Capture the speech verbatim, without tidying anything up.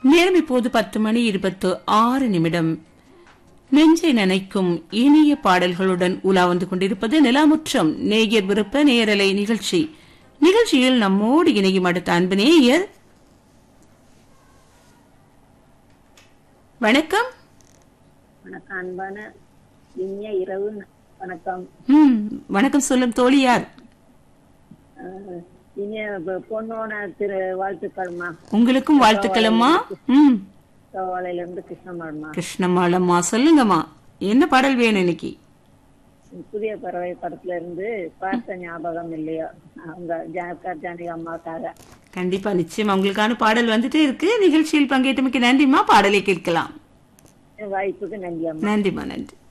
நேரம் இப்போது பத்து மணி இருபத்து ஆறு நிமிடம். நெஞ்சை நனைக்கும் இனிய பாடல்களுடன் உலா வந்து கொண்டிருப்பது நிலாமுற்றம் நேயர் விருப்ப நேரலை நிகழ்ச்சி. நிகழ்ச்சியில் நம்மோடு இணையும் அடுத்த அன்பு நேயர். வணக்கம். வணக்கம் அன்பான இனிய இரவு வணக்கம். ம் வணக்கம் சொல்லும் தோழி யார்? இனிய பொண்ணோன திரு வாழ்த்துக்கள்மா. உங்களுக்கும் வாழ்த்துக்களம்மா. ம் சோலையில இருந்து கிருஷ்ணமாள்மா. கிருஷ்ணமாளம்மா சொல்லுங்கம்மா, என்ன பாடல் வேணும் இன்னைக்கு? புதிய பறவை படத்துல இருந்து பார்த்த ஞாபகம் இல்லையோ அவங்க ஜானகி அம்மாக்காக. கண்டிப்பா நிச்சயமா உங்களுக்கான பாடல் வந்துட்டே இருக்கு. நிகழ்ச்சியில் பங்கேற்றமைக்கு நன்றிமா. பாடலை கேட்கலாம். வாய்ப்புக்கு நன்றி அம்மா. நன்றிமா நன்றி.